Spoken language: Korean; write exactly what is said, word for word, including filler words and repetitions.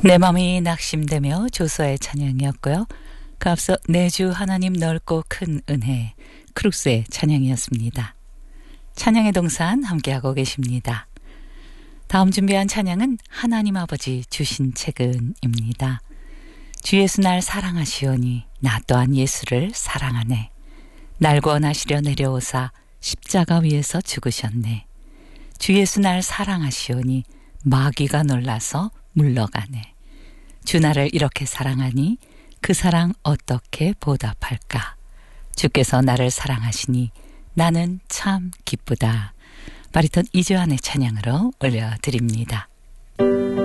내 맘이 낙심되며 조서의 찬양이었고요. 그 앞서 내주 하나님 넓고 큰 은혜 크룩스의 찬양이었습니다. 찬양의 동산 함께하고 계십니다. 다음 준비한 찬양은 하나님 아버지 주신 책은입니다. 주 예수 날 사랑하시오니 나 또한 예수를 사랑하네. 날 구원하시려 내려오사 십자가 위에서 죽으셨네. 주 예수 날 사랑하시오니 마귀가 놀라서 물러가네. 주 나를 이렇게 사랑하니 그 사랑 어떻게 보답할까? 주께서 나를 사랑하시니 나는 참 기쁘다. 바리톤 이주환의 찬양으로 올려드립니다.